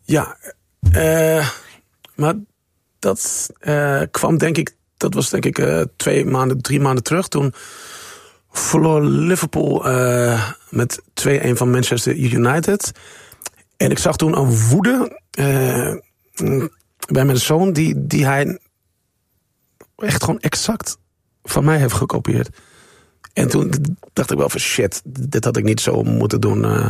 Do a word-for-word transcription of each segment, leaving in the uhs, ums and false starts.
Ja, uh, maar dat uh, kwam denk ik... Dat was denk ik uh, twee maanden, drie maanden terug. Toen verloor Liverpool uh, met twee-een van Manchester United. En ik zag toen een woede uh, bij mijn zoon... Die, die hij echt gewoon exact van mij heeft gekopieerd. En toen dacht ik wel van shit, dit had ik niet zo moeten doen. Uh,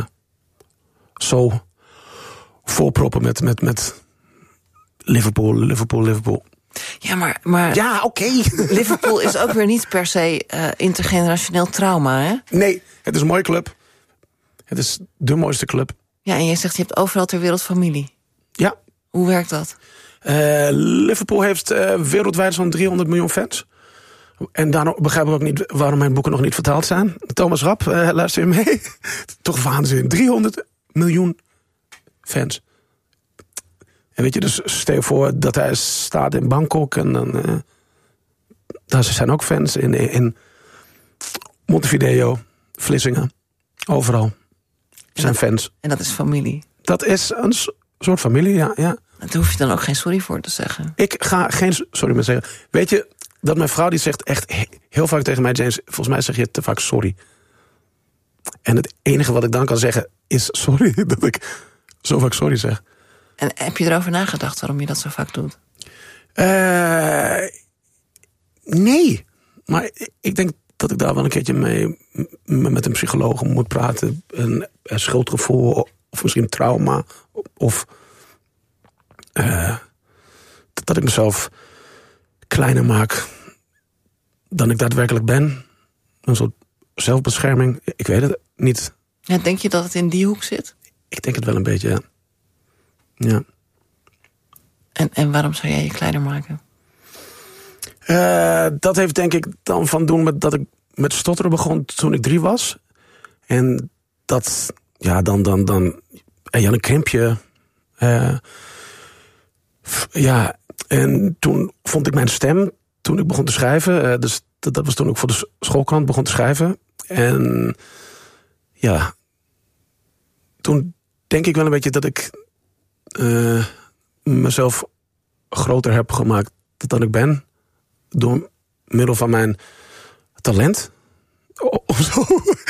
zo volproppen met, met, met Liverpool, Liverpool, Liverpool. Ja, maar, maar ja, oké. Okay. Liverpool is ook weer niet per se uh, intergenerationeel trauma, hè? Nee, het is een mooie club. Het is de mooiste club. Ja, en jij zegt je hebt overal ter wereld familie. Ja. Hoe werkt dat? Uh, Liverpool heeft uh, wereldwijd zo'n driehonderd miljoen fans. En daarom begrijp ik ook niet waarom mijn boeken nog niet vertaald zijn. Thomas Rapp, uh, luister je mee? Toch waanzin. driehonderd miljoen fans. En weet je, dus stel je voor dat hij staat in Bangkok. En dan uh, daar zijn ook fans in, in Montevideo, Vlissingen. Overal zijn fans. En dat is familie? Dat is een soort familie, ja. ja. Daar hoef je dan ook geen sorry voor te zeggen. Ik ga geen sorry meer zeggen. Weet je, dat mijn vrouw die zegt echt heel vaak tegen mij... James, volgens mij zeg je te vaak sorry. En het enige wat ik dan kan zeggen is sorry. Dat ik zo vaak sorry zeg. En heb je erover nagedacht waarom je dat zo vaak doet? Uh, nee. Maar ik denk dat ik daar wel een keertje mee... met een psycholoog moet praten. Een, een schuldgevoel of misschien trauma. Of uh, dat ik mezelf kleiner maak dan ik daadwerkelijk ben. Een soort zelfbescherming. Ik weet het niet. Ja, denk je dat het in die hoek zit? Ik denk het wel een beetje, ja. Ja. En, en waarom zou jij je kleiner maken? Uh, dat heeft denk ik dan van doen met dat ik met stotteren begon toen ik drie was. En dat, ja, dan, dan, dan, en ja, een krimpje. Uh, f, ja, en toen vond ik mijn stem, toen ik begon te schrijven. Uh, dus dat, dat was toen ik voor de schoolkrant begon te schrijven. En ja, toen denk ik wel een beetje dat ik uh, mezelf groter heb gemaakt dan ik ben. Door middel van mijn talent. Of zo.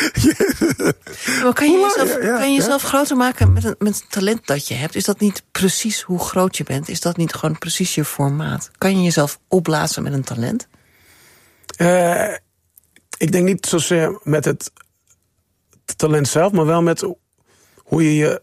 Maar kan je jezelf, ja, ja, kan je jezelf ja. groter maken met, een, met het talent dat je hebt? Is dat niet precies hoe groot je bent? Is dat niet gewoon precies je formaat? Kan je jezelf opblazen met een talent? Uh, ik denk niet zozeer met het talent zelf, maar wel met hoe je je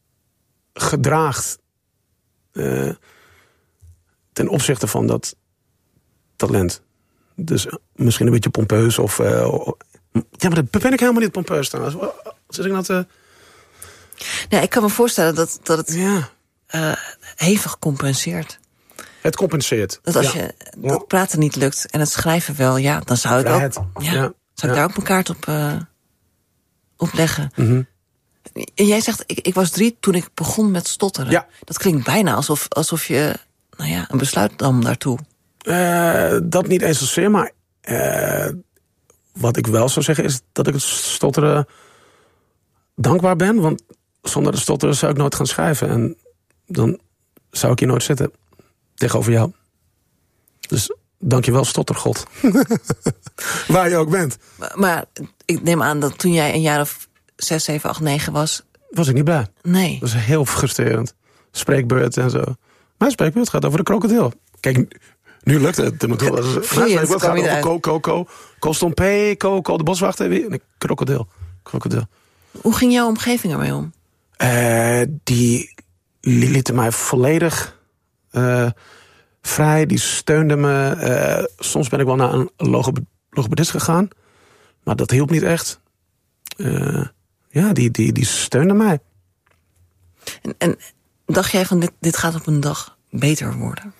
gedraagt uh, ten opzichte van dat talent. Dus misschien een beetje pompeus of... Uh, ja, maar dat ben ik helemaal niet pompeus trouwens. Zit ik nou te... Nee, ik kan me voorstellen dat, dat het ja. uh, hevig compenseert. Het compenseert. Dat als ja. je dat praten niet lukt en het schrijven wel, ja, dan zou ik Vrijheid. ook... Ja, ja. zou ik ja. daar ook mijn kaart op, uh, op leggen. Mm-hmm. En jij zegt, ik, ik was drie toen ik begon met stotteren. Ja. Dat klinkt bijna alsof, alsof je nou ja, een besluit nam daartoe. Uh, dat niet eens zozeer, maar uh, wat ik wel zou zeggen is dat ik het stotteren dankbaar ben. Want zonder het stotteren zou ik nooit gaan schrijven. En dan zou ik hier nooit zitten tegenover jou. Dus dank je wel, stottergod. Waar je ook bent. Maar, maar ik neem aan dat toen jij een jaar of zes, zeven, acht, negen was... Was ik niet blij. Nee. Dat was heel frustrerend. Spreekbeurt en zo. Mijn spreekbeurt gaat over de krokodil. Kijk, nu lukt het. Het gaat over ko, ko, ko. Kostompe, ko, ko, de boswachter. Nee, krokodil. Krokodil. Hoe ging jouw omgeving ermee om? Uh, die lieten mij volledig uh, vrij. Die steunden me. Uh, soms ben ik wel naar een logopedist gegaan. Maar dat hielp niet echt. Uh, ja, die, die, die steunden mij. En, en dacht jij van dit, dit gaat op een dag beter worden?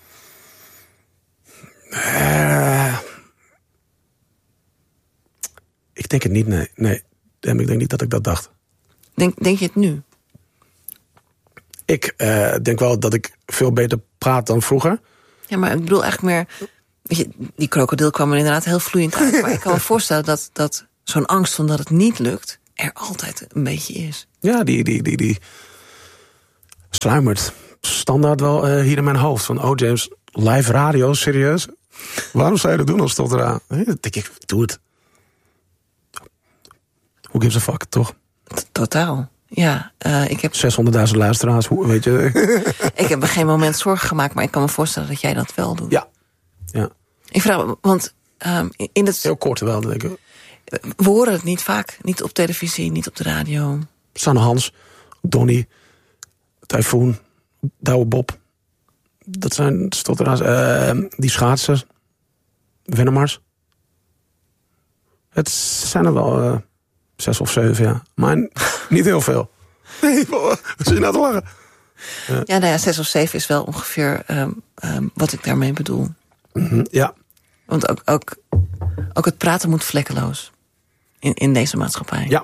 Uh, ik denk het niet, nee. nee. Ik denk niet dat ik dat dacht. Denk, denk je het nu? Ik uh, denk wel dat ik veel beter praat dan vroeger. Ja, maar ik bedoel eigenlijk meer... Weet je, die krokodil kwam er inderdaad heel vloeiend uit. Maar ik kan me voorstellen dat, dat zo'n angst van dat het niet lukt... er altijd een beetje is. Ja, die... die, die, die sluimert standaard wel uh, hier in mijn hoofd. Van, oh James, live radio, serieus? Waarom zou je dat doen als stotteraar? Dan denk ik, doe het. Who gives a fuck, toch? Totaal. Ja, uh, ik heb zeshonderdduizend luisteraars, hoe, weet je. Ik heb me geen moment zorgen gemaakt, maar ik kan me voorstellen dat jij dat wel doet. Ja. ja. Ik vraag, want um, in het... Heel kort wel, denk ik. We horen het niet vaak. Niet op televisie, niet op de radio. Sanne Hans, Donnie, Typhoon, Douwe Bob. Dat zijn stotteraars. Uh, die schaatsen. Wennemars. Het zijn er wel uh, zes of zeven, ja. Maar niet heel veel. Nee, wat zit je nou te lachen? Uh. Ja, nou ja, zes of zeven is wel ongeveer um, um, wat ik daarmee bedoel. Mm-hmm, ja. Want ook, ook, ook het praten moet vlekkeloos. In, in deze maatschappij. Ja.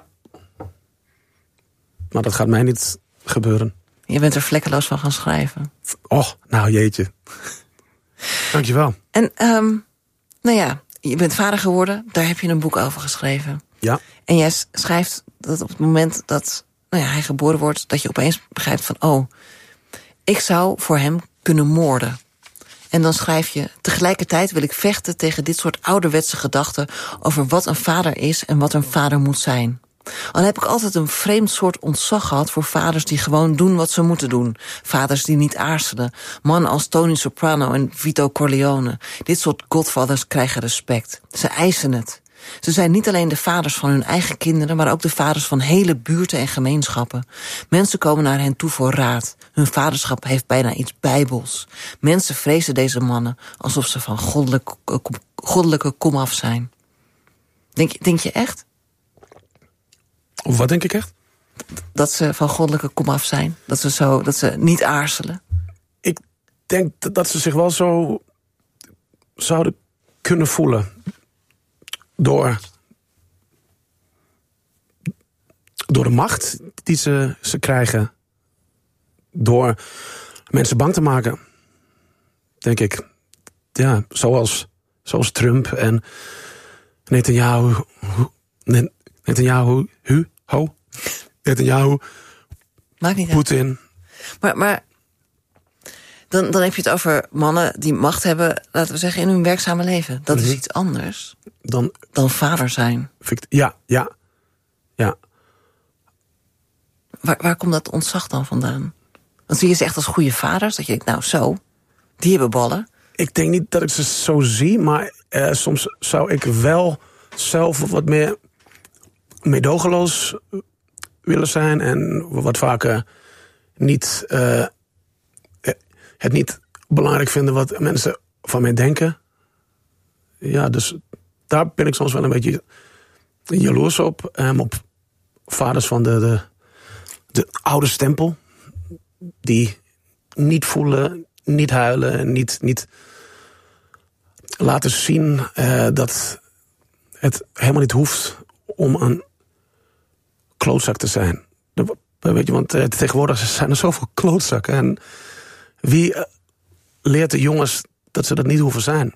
Maar dat gaat mij niet gebeuren. Je bent er vlekkeloos van gaan schrijven. Och, nou jeetje. Dankjewel. En, um, nou ja, je bent vader geworden. Daar heb je een boek over geschreven. Ja. En jij schrijft dat op het moment dat nou ja, hij geboren wordt, dat je opeens begrijpt van, oh, ik zou voor hem kunnen moorden. En dan schrijf je, tegelijkertijd wil ik vechten tegen dit soort ouderwetse gedachten over wat een vader is en wat een vader moet zijn. Al heb ik altijd een vreemd soort ontzag gehad voor vaders die gewoon doen wat ze moeten doen. Vaders die niet aarzelen. Mannen als Tony Soprano en Vito Corleone. Dit soort godfathers krijgen respect. Ze eisen het. Ze zijn niet alleen de vaders van hun eigen kinderen, maar ook de vaders van hele buurten en gemeenschappen. Mensen komen naar hen toe voor raad. Hun vaderschap heeft bijna iets bijbels. Mensen vrezen deze mannen alsof ze van goddelijk, goddelijke komaf zijn. Denk, denk je echt? Of wat denk ik echt? Dat ze van goddelijke komaf zijn? Dat ze, zo, dat ze niet aarzelen? Ik denk dat ze zich wel zo zouden kunnen voelen. Door, door de macht die ze, ze krijgen. Door mensen bang te maken. Denk ik. Ja, zoals, zoals Trump en Netanyahu. Netanyahu, hu, ho. Netanyahu. Maakt niet uit. Poetin. Maar, maar dan, dan heb je het over mannen die macht hebben, laten we zeggen, in hun werkzame leven. Dat mm-hmm. is iets anders dan, dan vader zijn. Ja, ja, ja. Waar, waar komt dat ontzag dan vandaan? Want zie je ze echt als goede vaders? Dat je denkt, nou zo, die hebben ballen. Ik denk niet dat ik ze zo zie, maar uh, soms zou ik wel zelf wat meer meedogenloos willen zijn en wat vaker niet, uh, het niet belangrijk vinden wat mensen van mij denken. Ja, dus daar ben ik soms wel een beetje jaloers op. Um, op vaders van de, de, de oude stempel. Die niet voelen, niet huilen en niet, niet laten zien uh, dat het helemaal niet hoeft om een klootzak te zijn. De, weet je, want uh, tegenwoordig zijn er zoveel klootzakken. En wie uh, leert de jongens dat ze dat niet hoeven zijn?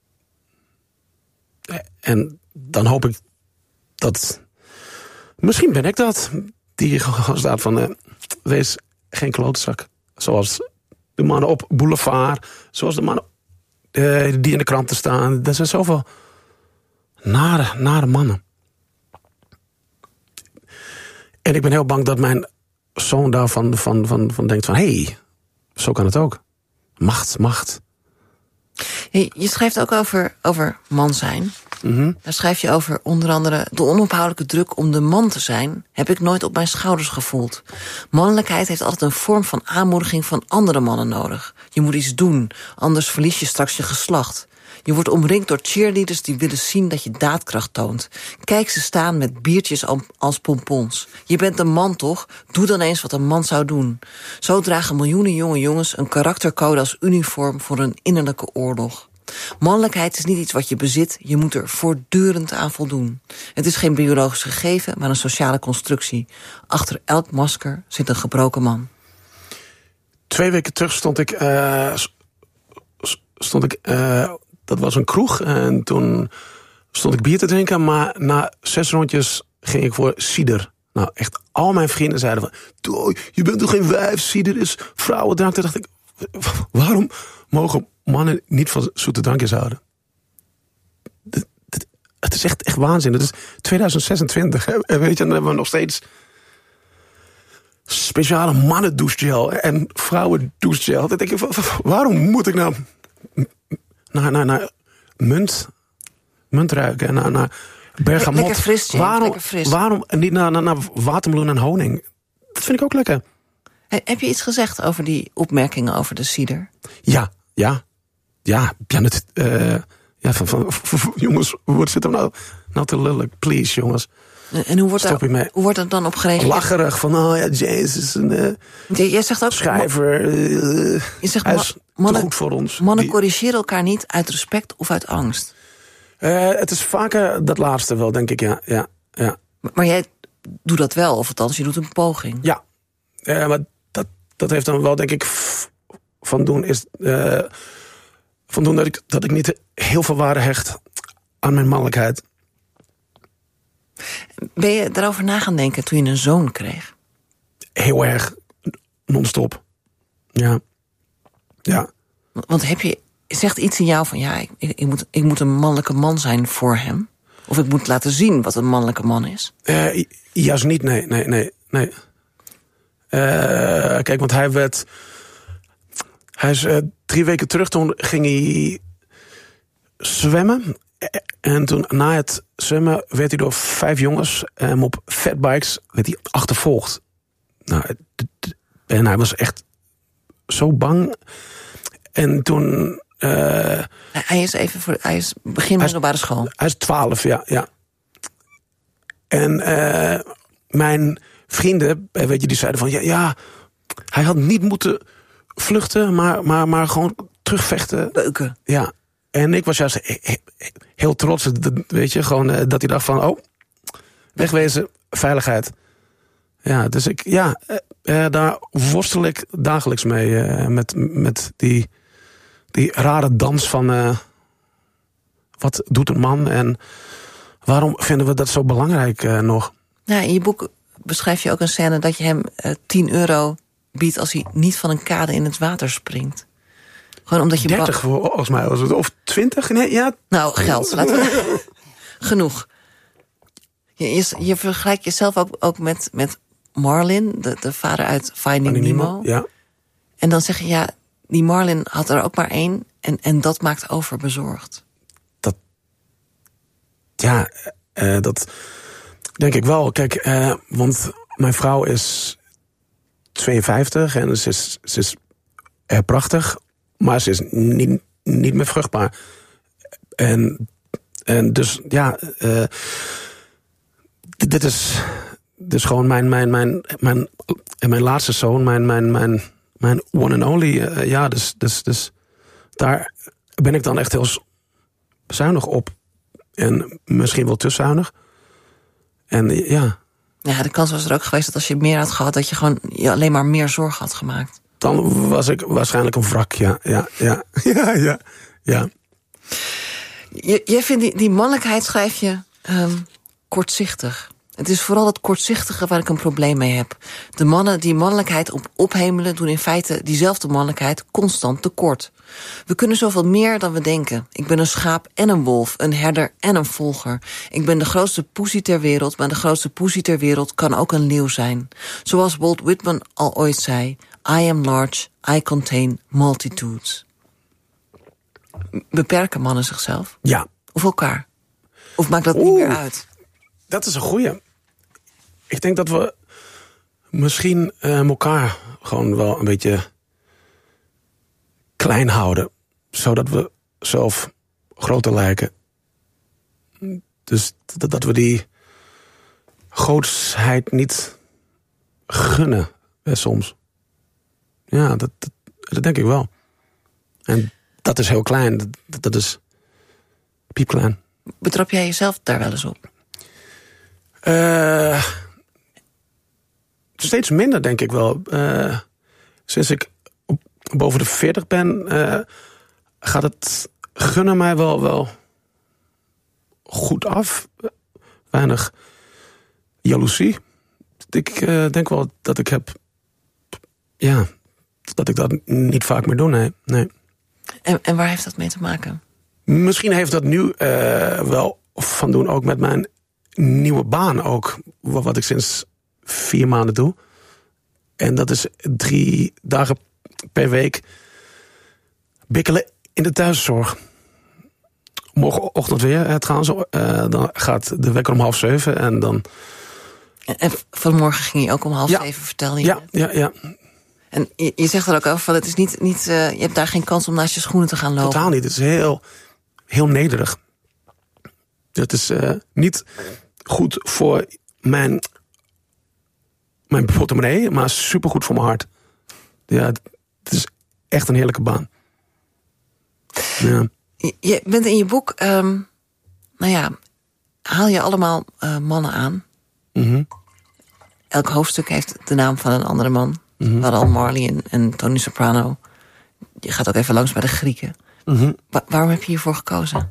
En dan hoop ik dat, misschien ben ik dat, die gewoon staat van, uh, wees geen klootzak. Zoals de mannen op Boulevard, zoals de mannen uh, die in de kranten staan. Er zijn zoveel nare, nare mannen. En ik ben heel bang dat mijn zoon daarvan van, van, van denkt van, hé, hey, zo kan het ook. Macht, macht. Je, je schrijft ook over, over man zijn. Mm-hmm. Daar schrijf je over onder andere de onophoudelijke druk om de man te zijn, heb ik nooit op mijn schouders gevoeld. Mannelijkheid heeft altijd een vorm van aanmoediging van andere mannen nodig. Je moet iets doen, anders verlies je straks je geslacht. Je wordt omringd door cheerleaders die willen zien dat je daadkracht toont. Kijk ze staan met biertjes als pompons. Je bent een man toch? Doe dan eens wat een man zou doen. Zo dragen miljoenen jonge jongens een karaktercode als uniform voor een innerlijke oorlog. Mannelijkheid is niet iets wat je bezit, je moet er voortdurend aan voldoen. Het is geen biologisch gegeven, maar een sociale constructie. Achter elk masker zit een gebroken man. Twee weken terug stond ik... Uh, stond ik uh, dat was een kroeg en toen stond ik bier te drinken, maar na zes rondjes ging ik voor cider. Nou, echt al mijn vrienden zeiden van... "Doei, je bent toch geen wijf, zie, dit is vrouwendrank." Toen dacht ik, waarom mogen mannen niet van zoete drankjes houden? Het, het, het is echt, echt waanzin. Het is tweeduizend zesentwintig. Hè? En weet je, dan hebben we nog steeds... speciale mannen douchegel en vrouwen douchegel. Dan denk ik, waarom moet ik nou... naar, naar, naar munt, munt ruiken en naar... naar bergamot. Lekker fris, James, waarom, lekker fris. Waarom niet naar, naar, naar watermeloen en honing? Dat vind ik ook lekker. Hey, heb je iets gezegd over die opmerkingen over de cider? Ja, ja. Ja, ja, het, uh, ja van, van, van, van, jongens, wat zit er nou, nou te lullen? Please, jongens. En hoe wordt, Stop daar, mee. hoe wordt er dan op gereageerd? Lacherig, van, oh ja, James is een uh, Jij zegt ook, schrijver. Uh, je zegt, hij is mannen, te goed voor ons. Mannen Die, corrigeren elkaar niet uit respect of uit angst. Uh, het is vaker dat laatste wel, denk ik, ja. ja, ja. Maar, maar jij doet dat wel, of althans, je doet een poging. Ja, uh, maar dat, dat heeft dan wel, denk ik, f- van doen is... Uh, van doen dat ik, dat ik niet heel veel waarde hecht aan mijn mannelijkheid. Ben je daarover na gaan denken toen je een zoon kreeg? Heel erg non-stop. Ja. Ja. Want heb je, zegt iets in jou van... ja, ik, ik, moet, ik moet een mannelijke man zijn voor hem? Of ik moet laten zien wat een mannelijke man is? Uh, juist niet, nee, nee, nee. nee. Uh, kijk, want hij werd... Hij is uh, drie weken terug, toen ging hij zwemmen. En toen na het zwemmen werd hij door vijf jongens... Um, op fatbikes werd hij achtervolgd. Nou, en hij was echt zo bang. En toen... Uh, hij is even voor, hij is begin middelbare school. Hij is twaalf, ja, ja. En uh, mijn vrienden, weet je, die zeiden van... ja, ja, hij had niet moeten vluchten, maar, maar, maar gewoon terugvechten. Beuken. Ja. En ik was juist heel trots, weet je, gewoon dat hij dacht van... oh, wegwezen, veiligheid. Ja, dus ik, ja, uh, daar worstel ik dagelijks mee. Uh, met, met die, die rare dans van... Uh, wat doet een man en waarom vinden we dat zo belangrijk uh, nog? Ja, in je boek beschrijf je ook een scène dat je hem uh, tien euro biedt... als hij niet van een kade in het water springt. Gewoon omdat je... dertig, ba- volgens mij was het. Of twintig? Nee, ja. Nou, geld. Laten we... Genoeg. Je, je, je vergelijkt jezelf ook, ook met, met Marlin, de, de vader uit Finding, Finding Nemo. Nemo. Ja. En dan zeg je, ja, die Marlin had er ook maar één... en, en dat maakt overbezorgd. Dat... Ja, uh, dat denk ik wel. Kijk, uh, want mijn vrouw is tweeënvijftig en ze is, ze is uh, prachtig... maar ze is niet, niet meer vruchtbaar. En, en dus, ja... Uh, dit is... Dus gewoon mijn, mijn, mijn, mijn, mijn laatste zoon, mijn, mijn, mijn, mijn one and only. Uh, ja, dus, dus, dus daar ben ik dan echt heel zuinig op. En misschien wel te zuinig. En ja. Ja, de kans was er ook geweest dat als je meer had gehad... dat je gewoon je alleen maar meer zorg had gemaakt. Dan was ik waarschijnlijk een wrak, ja. Ja, ja, ja, ja. ja. Je, jij vindt die, die mannelijkheid, schrijf je, um, kortzichtig. Het is vooral het kortzichtige waar ik een probleem mee heb. De mannen die mannelijkheid op ophemelen... doen in feite diezelfde mannelijkheid constant tekort. We kunnen zoveel meer dan we denken. Ik ben een schaap en een wolf, een herder en een volger. Ik ben de grootste poesie ter wereld... maar de grootste poesie ter wereld kan ook een leeuw zijn. Zoals Walt Whitman al ooit zei... I am large, I contain multitudes. Beperken mannen zichzelf? Ja. Of elkaar? Of maakt dat Oeh, niet meer uit? Dat is een goeie. Ik denk dat we misschien uh, elkaar gewoon wel een beetje klein houden. Zodat we zelf groter lijken. Dus dat, dat we die grootsheid niet gunnen, hè, soms. Ja, dat, dat, dat denk ik wel. En dat is heel klein. Dat, dat is piepklein. Betrap jij jezelf daar wel eens op? Uh, steeds minder, denk ik wel. Uh, sinds ik op, boven de veertig ben... Uh, gaat het gunnen mij wel, wel goed af. Weinig jaloezie. ik uh, denk wel dat ik heb... Ja, dat ik dat niet vaak meer doe, nee. nee. En, en waar heeft dat mee te maken? Misschien heeft dat nu uh, wel van doen ook met mijn nieuwe baan ook. Wat ik sinds vier maanden doe. En dat is drie dagen per week bikkelen in de thuiszorg. Morgenochtend weer, het gaan zo. Uh, dan gaat de wekker om half zeven en dan... En, en vanmorgen ging je ook om half ja. zeven, vertelde je? Ja, ja, ja. En je, je zegt er ook over, van het is niet, niet, uh, je hebt daar geen kans om naast je schoenen te gaan lopen. Totaal niet, het is heel, heel nederig. Het is uh, niet goed voor mijn, mijn portemonnee, maar supergoed voor mijn hart. Ja, het, het is echt een heerlijke baan. Ja. Je, je bent in je boek, um, nou ja, haal je allemaal uh, mannen aan. Mm-hmm. Elk hoofdstuk heeft de naam van een andere man. Mm-hmm. We hadden al Marley en, en Tony Soprano. Je gaat ook even langs bij de Grieken. Mm-hmm. Wa- waarom heb je hiervoor gekozen?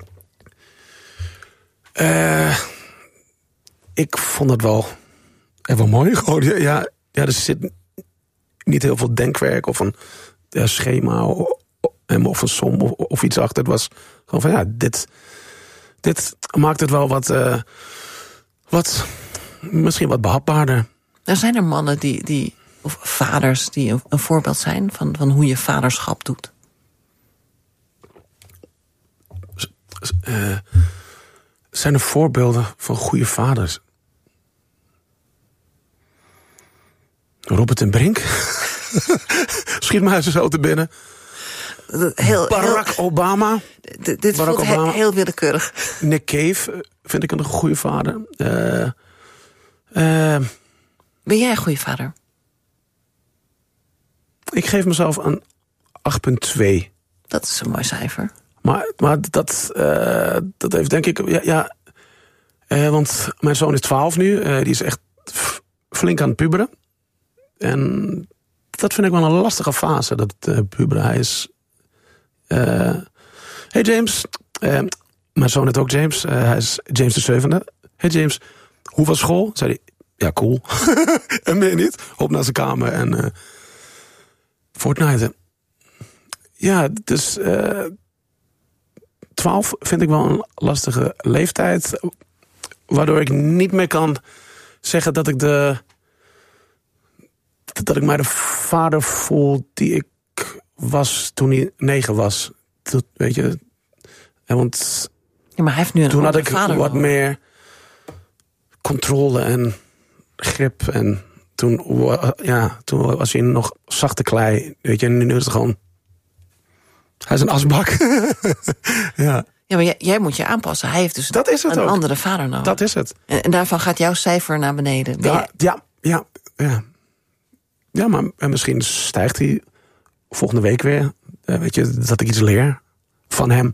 Uh, ik vond het wel even mooi. Gewoon, ja, ja, er zit niet heel veel denkwerk of een ja, schema of, of een som of, of iets achter. Het was gewoon van ja, dit, dit maakt het wel wat, uh, wat misschien wat behapbaarder. Er zijn er mannen die, die of vaders die een, een voorbeeld zijn van, van hoe je vaderschap doet. Uh, zijn er voorbeelden van goede vaders? Robert en Brink? Schiet mij zo te binnen. Heel, Barack heel, Obama. D- dit Barack voelt Obama. He- heel willekeurig. Nick Cave vind ik een goede vader. Uh, uh, ben jij een goede vader? Ik geef mezelf een acht komma twee. Dat is een mooi cijfer. Maar, maar dat, uh, dat heeft denk ik... Ja, ja uh, want mijn zoon is twaalf nu. Uh, die is echt f- flink aan het puberen. En dat vind ik wel een lastige fase. Dat uh, puberen. Hij is... Uh, hey James. Uh, mijn zoon heet ook James. Uh, hij is James de zevende. Hey James, hoe was school? Zei hij, ja cool. En meer niet. Op naar zijn kamer en... Uh, Fortnite. Ja, dus... Uh, twaalf vind ik wel een lastige leeftijd. Waardoor ik niet meer kan zeggen dat ik de... dat ik mij de vader voel die ik was toen hij negen was. Dat, weet je... Want ja, maar hij heeft nu een toen had ik vader wat wel. meer controle en grip. En toen, ja, toen was hij nog zachte klei. Weet je, en nu is het gewoon... Hij is een asbak. Ja. Ja, maar jij, jij moet je aanpassen. Hij heeft dus Dat is het een ook. andere vader nodig. Dat is het. En, en daarvan gaat jouw cijfer naar beneden. Ben Ja, jij- ja, ja, ja. Ja, maar en misschien stijgt hij volgende week weer. Uh, weet je, dat ik iets leer van hem.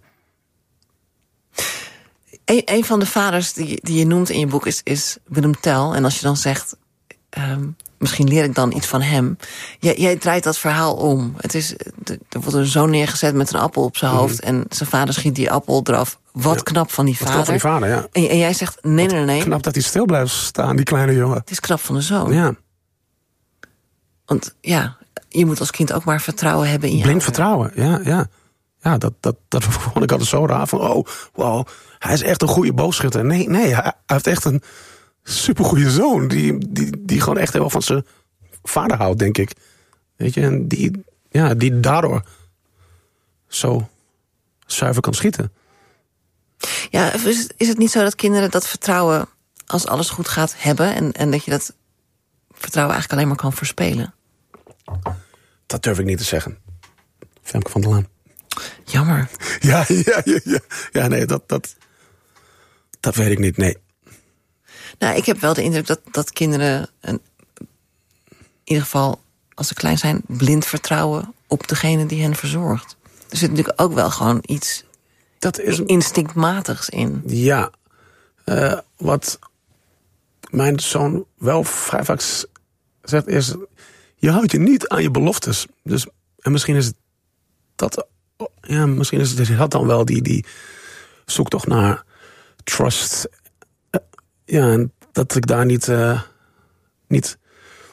Een, een van de vaders die, die je noemt in je boek is, is Willem Tell. En als je dan zegt, um, misschien leer ik dan iets van hem. Jij, jij draait dat verhaal om. Het is, er wordt een zoon neergezet met een appel op zijn Mm-hmm. hoofd. En zijn vader schiet die appel eraf. Wat Ja. knap van die Wat vader. knap van die vader, ja. En, en jij zegt, nee, nee, nee. Knap dat hij stil blijft staan, die kleine jongen. Het is knap van de zoon. Ja, Want ja, je moet als kind ook maar vertrouwen hebben in je blind ouder. vertrouwen, ja, ja. Ja, dat, dat, dat vond ik altijd zo raar. Van, oh, wow, hij is echt een goede boogschutter. Nee, nee, hij, hij heeft echt een supergoeie zoon. Die, die, die gewoon echt heel van zijn vader houdt, denk ik. Weet je, en die, ja, die daardoor zo zuiver kan schieten. Ja, is het, is het niet zo dat kinderen dat vertrouwen, als alles goed gaat, hebben? En, en dat je dat vertrouwen eigenlijk alleen maar kan verspelen? Dat durf ik niet te zeggen. Femke van der Laan. Jammer. Ja, ja, ja, ja. Ja, nee, dat, dat, dat weet ik niet, nee. Nou, ik heb wel de indruk dat, dat kinderen, een, in ieder geval als ze klein zijn, blind vertrouwen op degene die hen verzorgt. Er zit natuurlijk ook wel gewoon iets Dat is instinctmatigs in. Ja, uh, wat mijn zoon wel vrij vaak zegt is... je houdt je niet aan je beloftes. Dus, en misschien is het dat... Ja, misschien is het dat dan wel die, die zoektocht naar trust. Uh, ja, en dat ik daar niet, uh, niet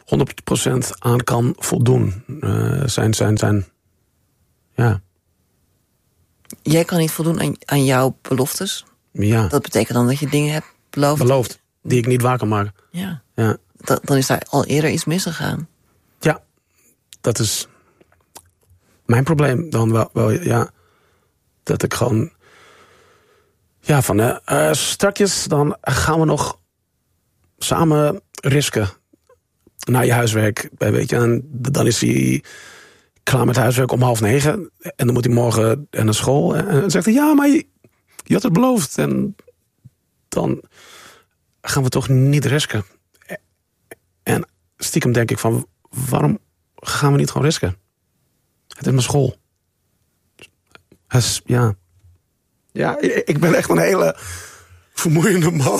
honderd procent aan kan voldoen. Uh, zijn, zijn, zijn, ja. Jij kan niet voldoen aan, aan jouw beloftes? Ja. Dat betekent dan dat je dingen hebt beloofd? Beloofd, die ik niet waar kan maken. Ja. Ja. Da- dan is daar al eerder iets misgegaan. Ja, dat is mijn probleem dan wel, wel ja. Dat ik gewoon... Ja, van uh, uh, strakjes, dan gaan we nog samen risken. Na je huiswerk, weet je. En dan is hij klaar met huiswerk om half negen. En dan moet hij morgen naar school. En dan zegt hij, ja, maar je, je had het beloofd. En dan gaan we toch niet risken. En stiekem denk ik van, waarom gaan we niet gewoon risken? Het is mijn school. Dus, ja... Ja, ik ben echt een hele vermoeiende man.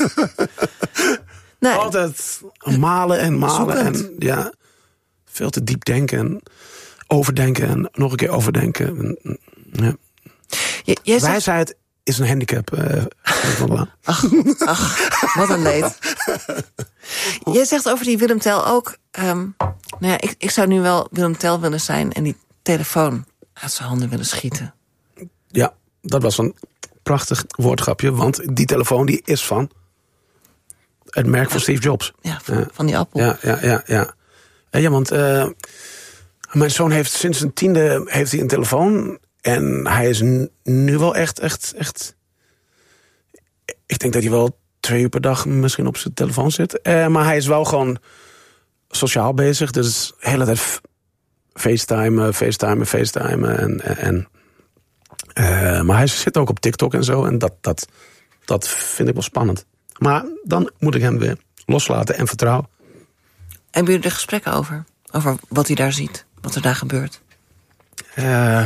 Nee. Altijd malen en malen. Zoekend. En ja, veel te diep denken en overdenken en nog een keer overdenken. Ja. Je, jij Wijsheid zegt... is een handicap. Uh, ach, ach, wat een leed. Jij zegt over die Willem Tell ook... Um, nou ja, ik, ik zou nu wel Willem Tell willen zijn en die telefoon uit zijn handen willen schieten. Ja. Dat was een prachtig woordgrapje, want die telefoon die is van het merk van Steve Jobs. Ja, van, ja. van die appel. Ja, ja, ja. Ja, ja want uh, mijn zoon heeft sinds zijn tiende heeft hij een telefoon en hij is n- nu wel echt, echt, echt... Ik denk dat hij wel twee uur per dag misschien op zijn telefoon zit. Uh, maar hij is wel gewoon sociaal bezig, dus de hele tijd f- facetimen, facetimen, facetimen en... en Uh, maar hij zit ook op TikTok en zo. En dat, dat, dat vind ik wel spannend. Maar dan moet ik hem weer loslaten en vertrouwen. Hebben jullie er gesprekken over? Over wat hij daar ziet? Wat er daar gebeurt? Uh,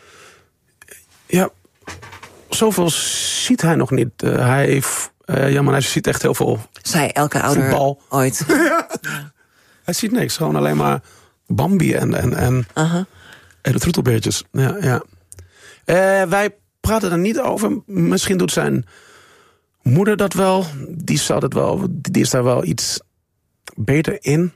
ja, zoveel ziet hij nog niet. Uh, hij, heeft, uh, ja, maar hij ziet echt heel veel Zij elke ouder voetbal. Ooit. Ja. Ja. Hij ziet niks. Gewoon alleen maar Bambi en, en, en, uh-huh. en de troetelbeertjes. Ja, ja. Uh, wij praten er niet over. Misschien doet zijn moeder dat wel. Die, zou dat wel. Die is daar wel iets beter in.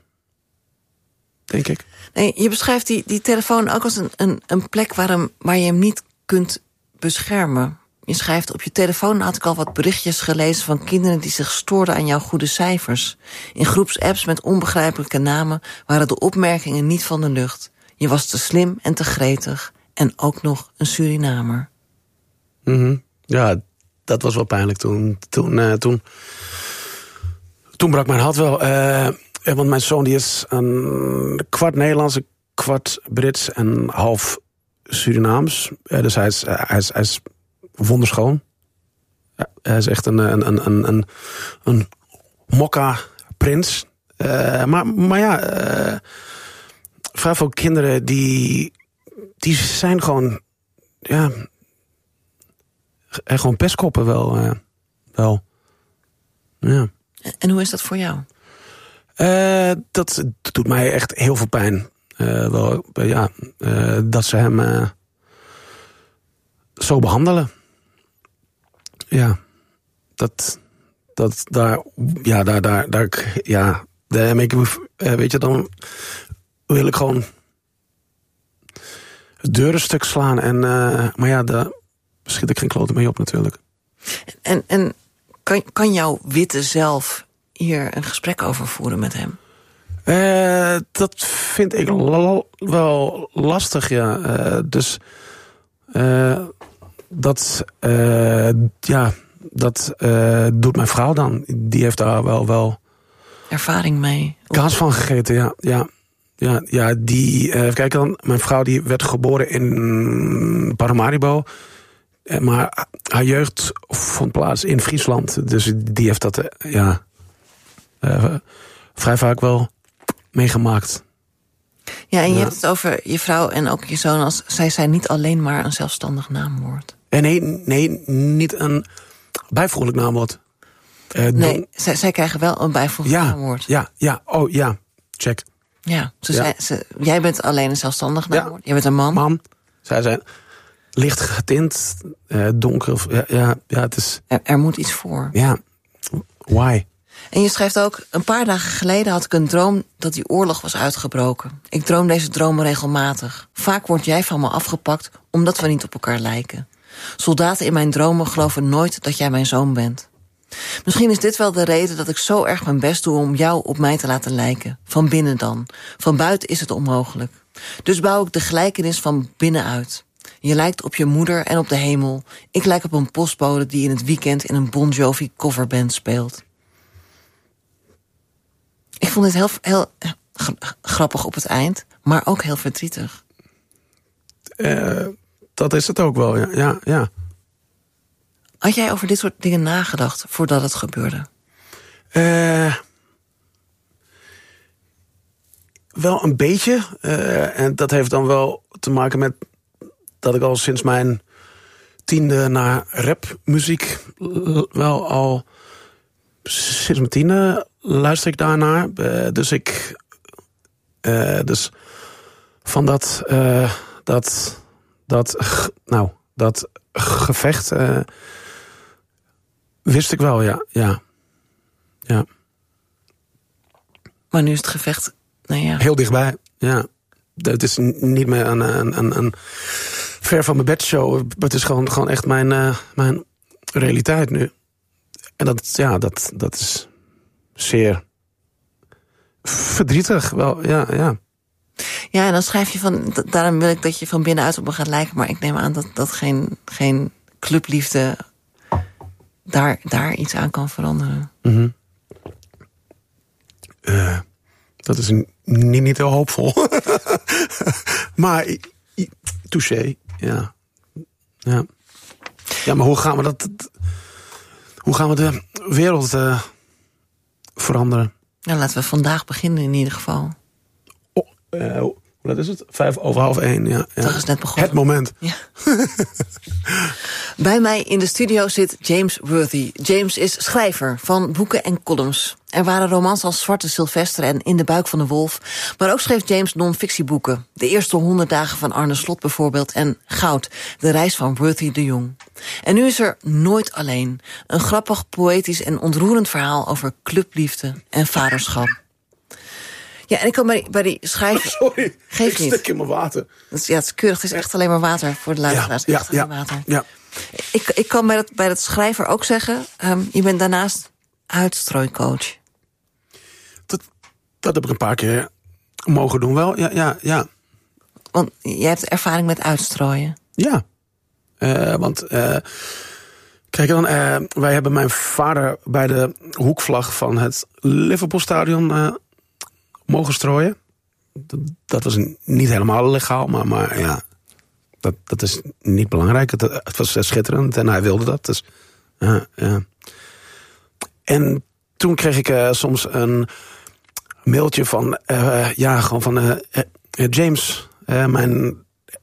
Denk ik. Nee, je beschrijft die, die telefoon ook als een, een, een plek waar, hem, waar je hem niet kunt beschermen. Je schrijft, op je telefoon had ik al wat berichtjes gelezen van kinderen die zich stoorden aan jouw goede cijfers. In groepsapps met onbegrijpelijke namen waren de opmerkingen niet van de lucht. Je was te slim en te gretig. En ook nog een Surinamer. Mm-hmm. Ja, dat was wel pijnlijk toen. Toen, uh, toen, toen brak mijn hart wel. Uh, want mijn zoon die is een kwart Nederlands, een kwart Brits en half Surinaams. Uh, dus hij is, uh, hij is, hij is wonderschoon. Uh, hij is echt een, een, een, een, een, een mokka-prins. Uh, maar, maar ja, uh, vrij veel kinderen die... Die zijn gewoon, ja, gewoon pestkoppen wel. Uh, wel. Ja. En hoe is dat voor jou? Uh, dat doet mij echt heel veel pijn. Uh, wel, uh, ja, uh, dat ze hem uh, zo behandelen. Ja, dat, dat daar, ja, daar, daar, daar, ja, daar, ik, uh, weet je, dan wil ik gewoon het deurenstuk slaan. En, uh, maar ja, daar schiet ik geen kloten mee op natuurlijk. En, en kan, kan jouw witte zelf hier een gesprek over voeren met hem? Uh, dat vind ik l- wel lastig, ja. Uh, dus uh, dat, uh, ja, dat uh, doet mijn vrouw dan. Die heeft daar wel, wel ervaring mee. Kaas van gegeten, ja. ja. Ja, ja, die, uh, kijk dan, mijn vrouw die werd geboren in Paramaribo. Maar haar jeugd vond plaats in Friesland. Dus die heeft dat, uh, ja, uh, vrij vaak wel meegemaakt. Ja, en je ja. hebt het over je vrouw en ook je zoon als... zij zijn niet alleen maar een zelfstandig naamwoord. En nee, nee, niet een bijvoeglijk naamwoord. Uh, nee, dan... zij, zij krijgen wel een bijvoeglijk ja, naamwoord. Ja, ja, oh ja, check. Ja, dus ja. Zij, ze, jij bent alleen een zelfstandig naamwoord. Ja. Jij bent een man. Man. Zij zijn licht getint, uh, donker. Ja, ja, ja, het is... Er, er moet iets voor. Ja, why? En je schrijft ook, een paar dagen geleden had ik een droom dat die oorlog was uitgebroken. Ik droom deze dromen regelmatig. Vaak word jij van me afgepakt omdat we niet op elkaar lijken. Soldaten in mijn dromen geloven nooit dat jij mijn zoon bent. Misschien is dit wel de reden dat ik zo erg mijn best doe om jou op mij te laten lijken. Van binnen dan. Van buiten is het onmogelijk. Dus bouw ik de gelijkenis van binnenuit. Je lijkt op je moeder en op de hemel. Ik lijk op een postbode die in het weekend in een Bon Jovi coverband speelt. Ik vond dit heel, heel grappig op het eind, maar ook heel verdrietig. Uh, dat is het ook wel, ja. ja, ja. Had jij over dit soort dingen nagedacht voordat het gebeurde? Uh, wel een beetje. Uh, en dat heeft dan wel te maken met dat ik al sinds mijn tiende naar rapmuziek wel al sinds mijn tiende luister ik daarnaar. Uh, dus ik uh, dus van dat uh, dat dat nou dat gevecht uh, wist ik wel, ja, ja, ja. Maar nu is het gevecht, nou ja, heel dichtbij, ja. Het is niet meer een, een, een, een ver van mijn bedshow. Het is gewoon, gewoon echt mijn, uh, mijn realiteit nu. En dat, ja, dat, dat is zeer verdrietig, wel, ja, ja. Ja, en dan schrijf je van, daarom wil ik dat je van binnenuit op me gaat lijken, maar ik neem aan dat, dat geen, geen clubliefde daar, daar iets aan kan veranderen. Mm-hmm. Uh, dat is een, niet, niet heel hoopvol. Maar, touché, ja. ja. Ja, maar hoe gaan we dat, hoe gaan we de wereld uh, veranderen? Nou, laten we vandaag beginnen in ieder geval. Oh, uh, hoe laat is het? Vijf over half één, ja. ja. Dat is net begonnen. Het moment. Ja. Bij mij in de studio zit James Worthy. James is schrijver van boeken en columns. Er waren romans als Zwarte Sylvester en In de buik van de wolf. Maar ook schreef James non-fictieboeken. De eerste honderd dagen van Arne Slot bijvoorbeeld. En Goud, de reis van Worthy de Jong. En nu is er Nooit alleen. Een grappig, poëtisch en ontroerend verhaal over clubliefde en vaderschap. Ja, en ik kan bij die, bij die schrijver... Sorry, Geef ik niet. stik in mijn water. Dat is, ja, het is keurig. Het is echt alleen maar water voor de luisteraars. Ja, echt ja, alleen water. Ja. Ik, ik kan bij dat, bij dat schrijver ook zeggen... Um, je bent daarnaast uitstrooicoach. Dat, dat heb ik een paar keer mogen doen wel, ja, ja, ja. Want jij hebt ervaring met uitstrooien. Ja, uh, want... Uh, kijk dan, uh, wij hebben mijn vader bij de hoekvlag van het Liverpoolstadion uh, mogen strooien. Dat, dat was niet helemaal legaal, maar, maar ja, dat, dat is niet belangrijk. Het, het was schitterend en hij wilde dat. Dus, uh, uh. En toen kreeg ik uh, soms een mailtje van, uh, ja, gewoon van uh, uh, James, uh, mijn...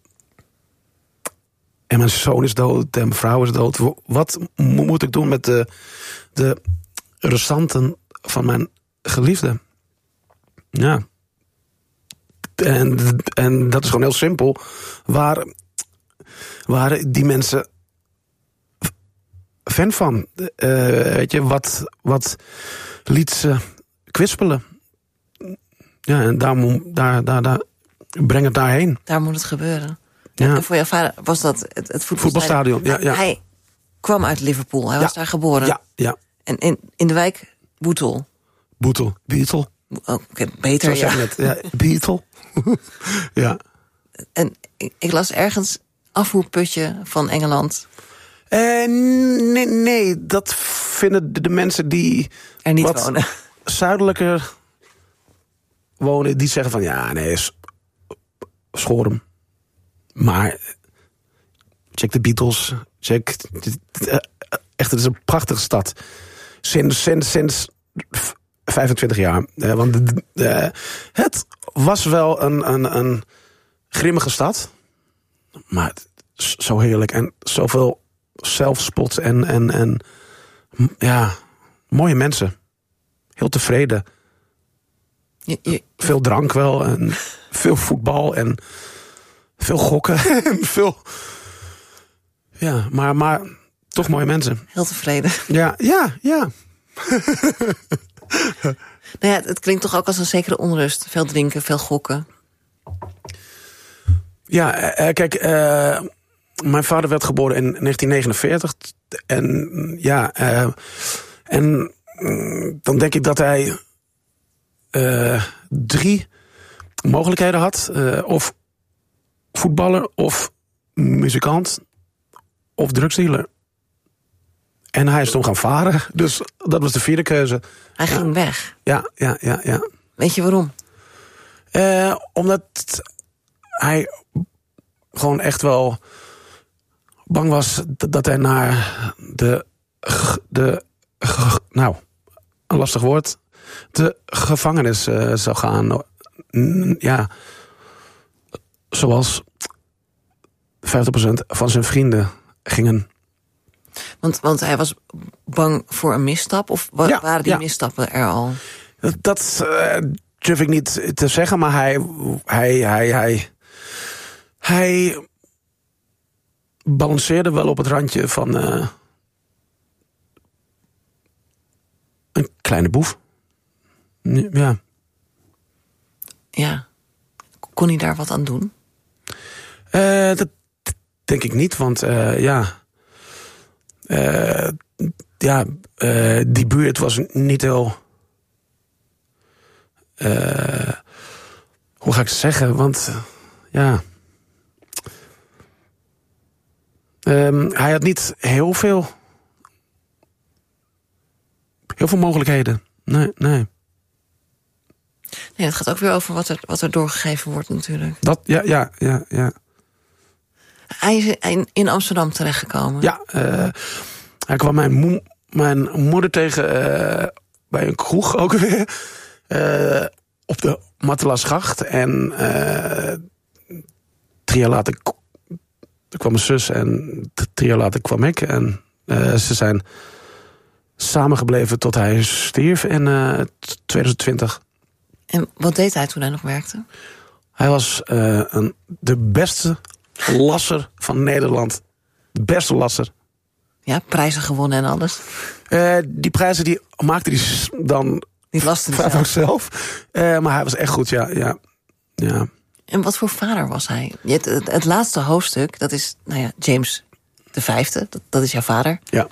En mijn zoon is dood en mijn vrouw is dood. Wat moet ik doen met de, de restanten van mijn geliefde? Ja. En, en dat is gewoon heel simpel. Waar waren die mensen fan van? Uh, weet je, wat, wat liet ze kwispelen? Ja, en daar, daar, daar, daar breng het daarheen. Daar moet het gebeuren. Ja. En voor jouw vader was dat het, het voetbalstadion. voetbalstadion. Ja, ja. Hij kwam uit Liverpool. Hij ja. was daar geboren. Ja, ja. En in, in de wijk Boetel. Boetel. Beetle. Oh, okay, beter, Zo zeg ja. je het. Ja, Beetle. Ja. En ik, ik las ergens afvoerputje van Engeland. Uh, nee, nee, dat vinden de, de mensen die Er niet wat wonen. zuidelijker wonen, die zeggen van ja, nee, Schorum. Maar check de Beatles, check, echt, het is een prachtige stad. Sinds, sinds, sinds vijfentwintig jaar. Uh, want uh, het was wel een, een, een grimmige stad. Maar zo heerlijk en zoveel zelfspot en, en, en ja, mooie mensen. Heel tevreden. Je, je, veel drank wel en veel voetbal en veel gokken en veel... Ja, maar, maar toch mooie mensen. heel tevreden. Ja, ja, ja. Nou ja, het klinkt toch ook als een zekere onrust. Veel drinken, veel gokken. Ja, uh, kijk, uh, mijn vader werd geboren in negentien negenenveertig. En ja, uh, en uh, dan denk ik dat hij uh, drie mogelijkheden had. Uh, of voetballer, of muzikant, of drugsdealer. En hij is toen gaan varen, dus dat was de vierde keuze. Hij ging ja. weg. Ja, ja, ja, ja. Weet je waarom? Uh, omdat hij gewoon echt wel bang was dat hij naar de, de nou, een lastig woord, de gevangenis uh, zou gaan. Ja, zoals vijftig procent van zijn vrienden gingen. Want, want hij was bang voor een misstap? Of wa- ja, waren die ja. misstappen er al? Dat, dat uh, durf ik niet te zeggen, maar hij, hij, hij, hij, hij balanceerde wel op het randje van uh, een kleine boef. Ja. Ja. Kon hij daar wat aan doen? Uh, dat denk ik niet, want uh, ja... Uh, ja, uh, die buurt was niet heel... Uh, hoe ga ik het zeggen? Want, uh, ja... Um, hij had niet heel veel... heel veel mogelijkheden. Nee, nee. Nee, het gaat ook weer over wat er, wat er doorgegeven wordt natuurlijk. Dat, ja, ja, ja, ja. Hij is in, in Amsterdam terechtgekomen. Ja, uh, hij kwam mijn, mo- mijn moeder tegen uh, bij een kroeg ook weer. Uh, op de Matelasgracht. En uh, drie jaar later k- kwam mijn zus en drie jaar later kwam ik. En uh, ze zijn samengebleven tot hij stierf in uh, twintig twintig. En wat deed hij toen hij nog werkte? Hij was uh, een, de beste lasser van Nederland. De beste lasser. Ja, prijzen gewonnen en alles. Uh, die prijzen die maakte hij dan Die laste vaak ook zelf. Uh, maar hij was echt goed, ja, ja, ja. En wat voor vader was hij? Het, het, het laatste hoofdstuk, dat is, nou ja, James de Vijfde. Dat, dat is jouw vader. Ja.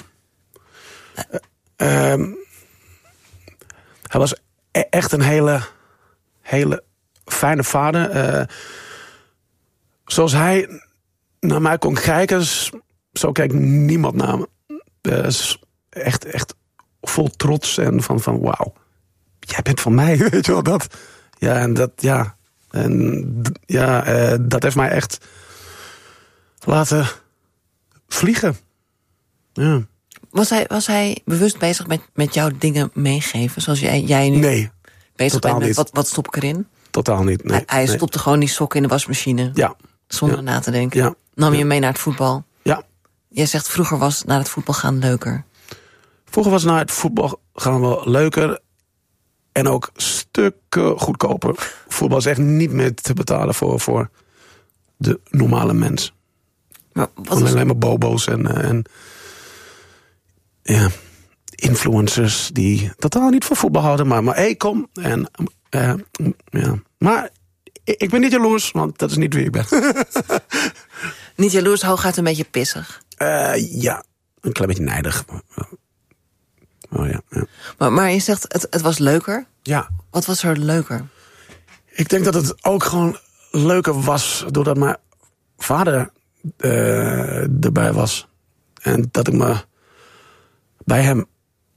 Uh, um, hij was e- echt een hele, hele fijne vader. Uh, zoals hij naar mij kon kijken, zo kijkt niemand naar me. Uh, echt, echt vol trots en van, van wauw, jij bent van mij, weet je wel, dat. Ja, en dat, ja. En ja, uh, dat heeft mij echt laten vliegen. Ja. Was hij, was hij bewust bezig met, met jouw dingen meegeven? Zoals jij, jij nu nee, bezig bent met niet. wat, wat stop ik erin? Totaal niet, nee. Hij, hij nee. stopte gewoon die sokken in de wasmachine. Ja. Zonder ja. na te denken. Ja. Nam je ja. mee naar het voetbal? Ja. Jij zegt vroeger was naar het voetbal gaan leuker. Vroeger was naar het voetbal gaan wel leuker. En ook stukken goedkoper. Voetbal is echt niet meer te betalen voor, voor de normale mens. Maar wat was... Alleen maar bobo's en, en ja, influencers die totaal niet van voetbal houden. Maar, maar hé, hey, kom. En, uh, ja. Maar ik, ik ben niet jaloers, want dat is niet wie ik ben. Niet jaloers, hooguit een beetje pissig. Uh, ja, een klein beetje nijdig. Oh ja, ja. Maar, maar je zegt, het, het was leuker. Ja. Wat was er leuker? Ik denk dat het ook gewoon leuker was doordat mijn vader uh, erbij was. En dat ik me bij hem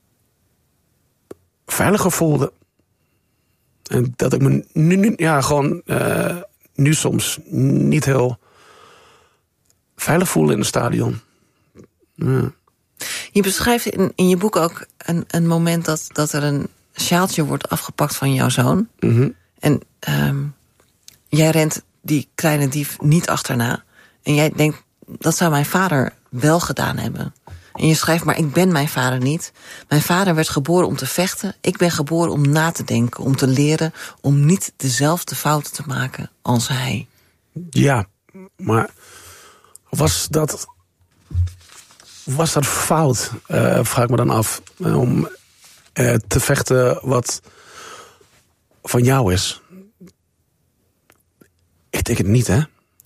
veiliger voelde. En dat ik me nu, nu ja, gewoon uh, nu soms niet heel veilig voel in het stadion. Ja. Je beschrijft in, in je boek ook een, een moment dat, dat er een sjaaltje wordt afgepakt van jouw zoon. Mm-hmm. En um, jij rent die kleine dief niet achterna. En jij denkt, dat zou mijn vader wel gedaan hebben. En je schrijft, maar ik ben mijn vader niet. Mijn vader werd geboren om te vechten. Ik ben geboren om na te denken, om te leren, om niet dezelfde fouten te maken als hij. Ja, maar was dat... Was dat fout? Uh, vraag ik me dan af. Om uh, te vechten wat van jou is. Ik denk het niet, hè?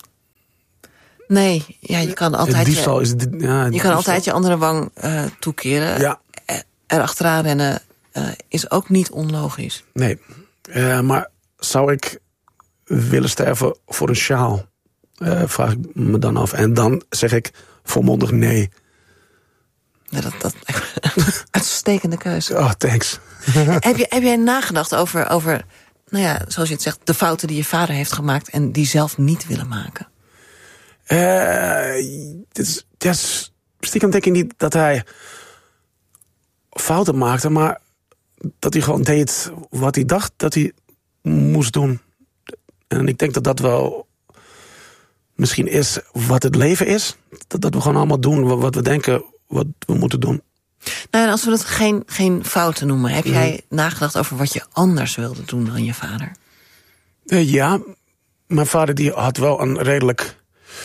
Nee, ja, je kan altijd, diefstal je, is, ja, je kan diefstal. altijd je andere wang uh, toekeren. Ja. Er achteraan rennen uh, is ook niet onlogisch. Nee, uh, maar zou ik willen sterven voor een sjaal? Uh, vraag ik me dan af. En dan zeg ik volmondig nee. Ja, dat, dat uitstekende keuze. Oh, thanks. heb, je, heb jij nagedacht over, over, nou ja, zoals je het zegt, de fouten die je vader heeft gemaakt en die zelf niet willen maken? Uh, dit is, ja, stiekem denk ik niet dat hij fouten maakte, maar dat hij gewoon deed wat hij dacht dat hij moest doen. En ik denk dat dat wel misschien is wat het leven is. Dat, dat we gewoon allemaal doen wat we denken wat we moeten doen. Nou, en als we het geen, geen fouten noemen, heb jij mm-hmm. nagedacht over wat je anders wilde doen dan je vader? Uh, ja, mijn vader die had wel een redelijk...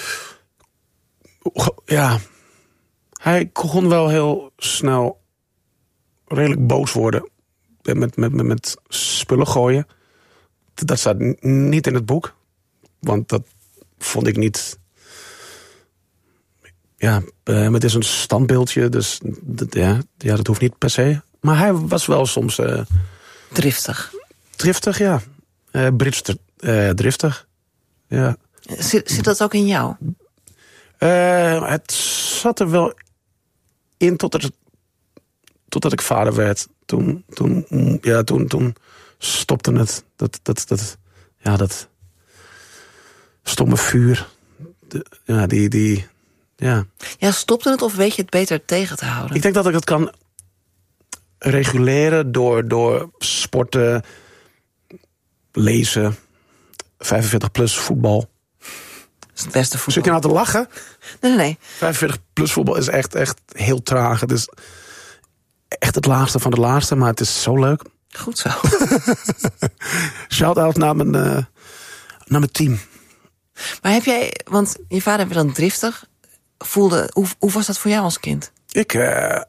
Ja, hij kon wel heel snel redelijk boos worden. Met, met, met, met spullen gooien. Dat staat niet in het boek. Want dat vond ik niet... Ja, het is een standbeeldje. Dus dat, ja, ja, dat hoeft niet per se. Maar hij was wel soms... Uh, driftig. Driftig, ja. Uh, Brits uh, driftig. Ja. Zit, zit dat ook in jou? Uh, het zat er wel in totdat, het, totdat ik vader werd. Toen, toen, ja, toen, toen stopte het. Dat, dat, dat, ja, dat stomme vuur. De, ja, die, die, ja. Ja, stopte het of weet je het beter tegen te houden? Ik denk dat ik het kan reguleren door, door sporten, lezen, vijfenveertig plus voetbal. Dat is het beste voetbal. Zit je nou te lachen? Nee, nee, nee. vijfenveertig plus voetbal is echt, echt heel traag. Het is echt het laagste van de laagste, maar het is zo leuk. Goed zo. Shout-out naar mijn, uh, naar mijn team. Maar heb jij, want je vader werd dan driftig. Voelde, hoe, hoe was dat voor jou als kind? Ik uh,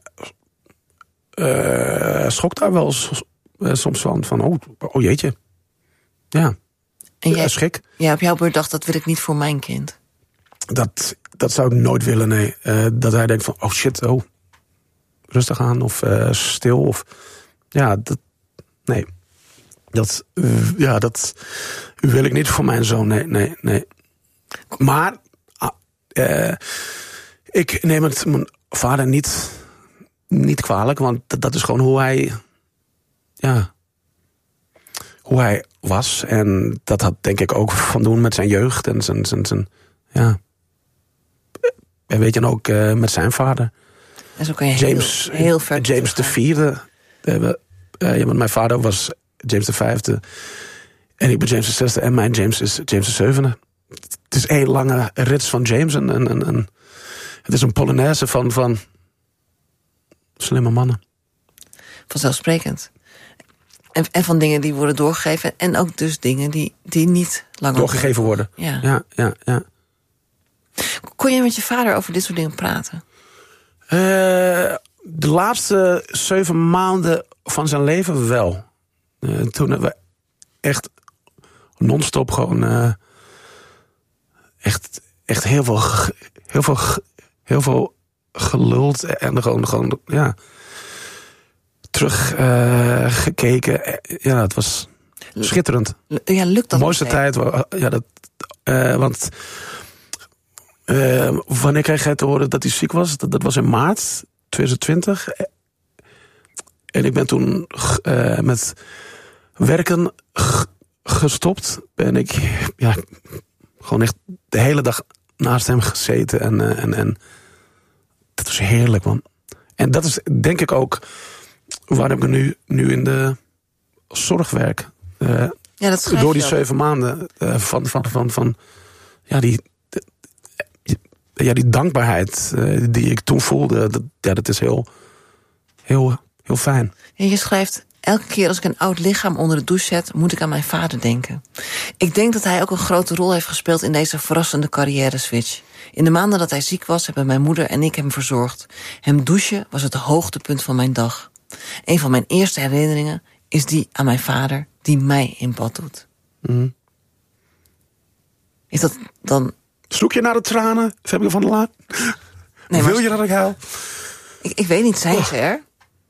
uh, schrok daar wel uh, soms van. van oh, oh jeetje. Ja. En jij, uh, schrik. Ja, op jouw beurt dacht, dat wil ik niet voor mijn kind. Dat, dat zou ik nooit willen, nee. Uh, dat hij denkt van, oh shit, oh. Rustig aan, of uh, stil, of... Ja, dat... Nee. Dat... Uh, ja, dat wil ik niet voor mijn zoon, nee, nee, nee. Maar... Uh, ik neem het mijn vader niet, niet kwalijk, want dat, dat is gewoon hoe hij... Ja... Hoe hij was. En dat had denk ik ook van doen met zijn jeugd en zijn... zijn, zijn ja. En weet je ook uh, met zijn vader. En zo kan je James, heel, heel ver James de vierde. Uh, ja, want mijn vader was James de vijfde. En ik ben James de zesde. En mijn James is James de zevende. Het is één lange rits van James. En, en, en, en het is een Polonaise van, van slimme mannen. Vanzelfsprekend. En, en van dingen die worden doorgegeven. En ook dus dingen die, die niet langer... Doorgegeven worden. Ja. Ja, ja, ja. Kon je met je vader over dit soort dingen praten? Uh, de laatste zeven maanden van zijn leven wel. Uh, toen hebben we echt non-stop gewoon... Uh, echt, echt heel veel... Heel veel, heel veel geluld. En gewoon... gewoon ja, terug uh, gekeken. Ja, het was schitterend. Ja, lukt dat? De mooiste tijd. Ja, dat, uh, want... Uh, wanneer kreeg hij te horen dat hij ziek was? Dat, dat was in maart twintig twintig. En ik ben toen uh, met werken g- gestopt. Ben ik ja, gewoon echt de hele dag naast hem gezeten. En, uh, en, en dat was heerlijk, man. En dat is denk ik ook waarom ik nu, nu in de zorg werk. Uh, ja, dat door die wel. zeven maanden uh, van, van, van, van ja, die... Ja, die dankbaarheid uh, die ik toen voelde, dat, ja, dat is heel, heel, heel fijn. Ja, je schrijft, elke keer als ik een oud lichaam onder de douche zet, moet ik aan mijn vader denken. Ik denk dat hij ook een grote rol heeft gespeeld in deze verrassende carrière-switch. In de maanden dat hij ziek was, hebben mijn moeder en ik hem verzorgd. Hem douchen was het hoogtepunt van mijn dag. Een van mijn eerste herinneringen is die aan mijn vader, die mij in bad doet. Mm. Is dat dan... Zoek je naar de tranen, Femke van der Laan? Nee, Wil maar... je dat ik huil? Ik, ik weet niet, zijn Oh. ze er?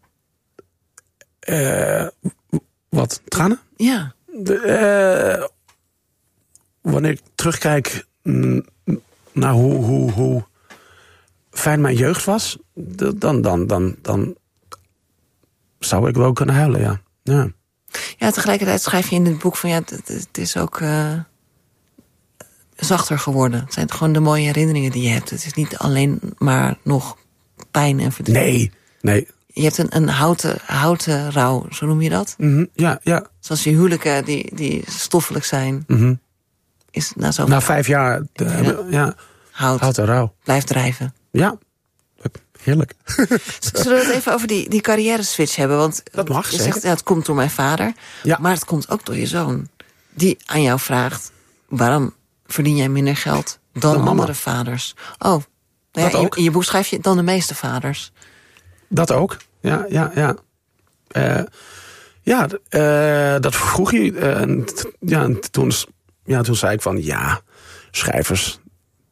Uh, wat, tranen? Ja. De, uh, wanneer ik terugkijk mm, naar hoe, hoe, hoe fijn mijn jeugd was, dan, dan, dan, dan zou ik wel kunnen huilen, ja. Ja, ja tegelijkertijd schrijf je in dit boek van... ja, het, het is ook uh, zachter geworden. Het zijn gewoon de mooie herinneringen die je hebt. Het is niet alleen maar nog pijn en verdriet. Nee, nee. Je hebt een, een houten, houten rouw, zo noem je dat? Mm-hmm, ja, ja. Zoals je huwelijken die, die stoffelijk zijn. Mm-hmm. Is na, zo na vijf jaar de, ja. ja, hout, hout en rouw. Blijft drijven. Ja, heerlijk. Zullen we het even over die, die carrière switch hebben? Want dat mag, je zeker. zegt, ja, het komt door mijn vader. Ja. Maar het komt ook door je zoon. Die aan jou vraagt, waarom verdien jij minder geld dan mama. andere vaders? Oh, nou ja, Dat in, je, ook. in je boek schrijf je dan de meeste vaders. Dat ook, ja, ja, ja. Uh, ja, uh, dat vroeg je. Uh, en t- ja, en toen, ja, toen zei ik van, ja, schrijvers...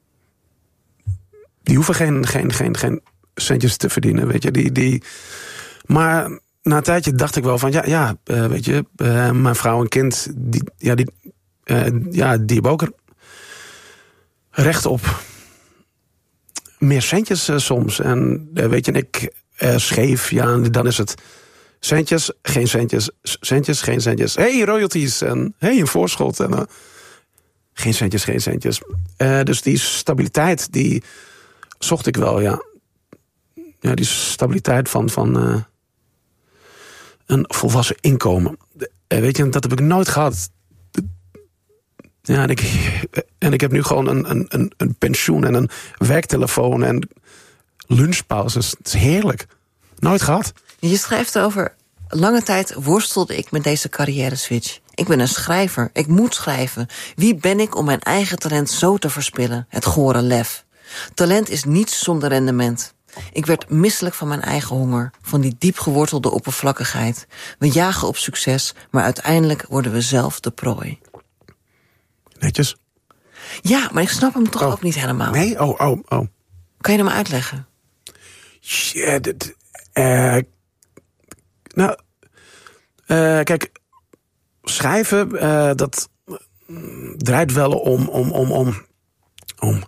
die hoeven geen, geen, geen, geen centjes te verdienen, weet je. Die, die... Maar na een tijdje dacht ik wel van, ja, ja uh, weet je... Uh, mijn vrouw en kind, die, ja, die, uh, ja, die hebben ook recht op meer centjes uh, soms. En uh, weet je, en ik uh, scheef, ja, dan is het centjes, geen centjes, centjes, geen centjes. Hey, royalties en hey, een voorschot. En, uh, geen centjes, geen centjes. Uh, dus die stabiliteit, die zocht ik wel, ja. Ja, die stabiliteit van, van uh, een volwassen inkomen. Uh, weet je, dat heb ik nooit gehad. Ja, en ik, en ik heb nu gewoon een, een, een pensioen en een werktelefoon en lunchpauzes. Het is heerlijk. Nooit gehad. Je schrijft over, lange tijd worstelde ik met deze carrière switch. Ik ben een schrijver, ik moet schrijven. Wie ben ik om mijn eigen talent zo te verspillen? Het gore lef. Talent is niets zonder rendement. Ik werd misselijk van mijn eigen honger, van die diep gewortelde oppervlakkigheid. We jagen op succes, maar uiteindelijk worden we zelf de prooi. Netjes. Ja, maar ik snap hem toch oh. ook niet helemaal. Nee? Oh, oh, oh. Kan je hem uitleggen? Ja, dit, uh, nou, uh, kijk, schrijven, uh, dat draait wel om, om, om, om, om,